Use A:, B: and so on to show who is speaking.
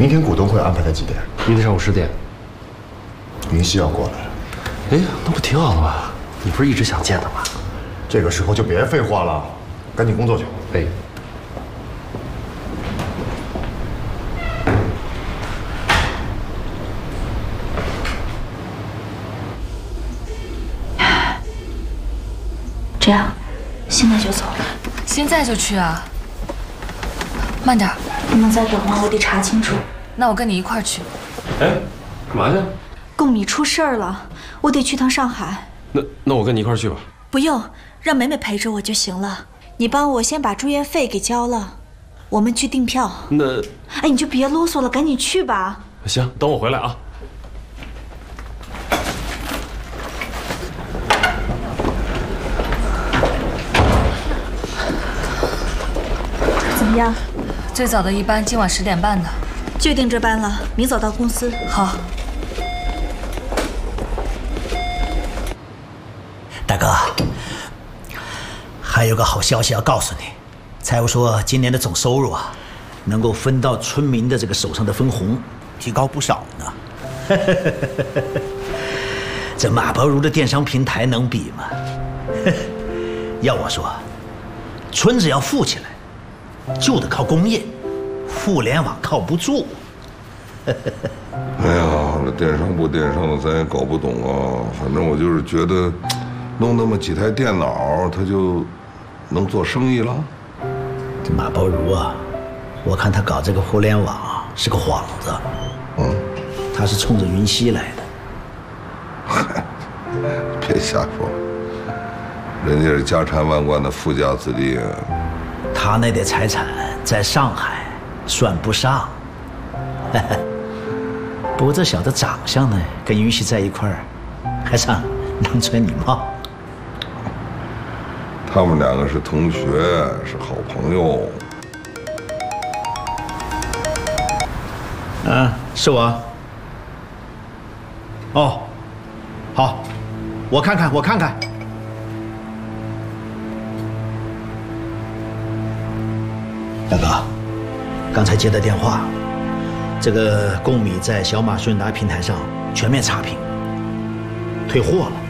A: 明天股东会安排在几点？
B: 明天上午10点。
A: 云溪要过来。
B: 哎，那不挺好的吗？你不是一直想见他吗？
A: 这个时候就别废话了，赶紧工作去。
B: 哎。
C: 这样，现在就走。
D: 现在就去啊？慢点，
C: 不能再等了，我得查清楚。
D: 那我跟你一块儿去。
B: 哎，干嘛去？
C: 贡米出事儿了，我得去趟上海。
B: 那我跟你一块儿去吧。
C: 不用，让美美陪着我就行了。你帮我先把住院费给交了，我们去订票。
B: 那……
C: 哎，你就别啰嗦了，赶紧去吧。
B: 行，等我回来啊。
C: 怎么样？
D: 最早的一班今晚10点半的，
C: 就订这班了。明早到公司。
D: 好。
E: 大哥，还有个好消息要告诉你，财务说今年的总收入啊，能够分到村民的这个手上的分红提高不少呢。这马伯如的电商平台能比吗？要我说，村子要富起来。 就得靠工业，互联网靠不住。
F: 哎呀，这电商不电商的，咱也搞不懂啊。反正我就是觉得，弄那么几台电脑，他就能做生意了。
E: 这马伯如啊，我看他搞这个互联网是个幌子。嗯，他是冲着云溪来的。
F: 嗨，别瞎说，人家是家产万贯的富家子弟。
E: 他那点财产在上海算不上，不过这小子长相呢，跟云溪在一块儿，还上能穿你帽。
F: 他们两个是同学，是好朋友。
E: 是我。哦，好，我看看，我看看。 大哥，刚才接的电话，这个贡米在小马顺达平台上全面差评，退货了。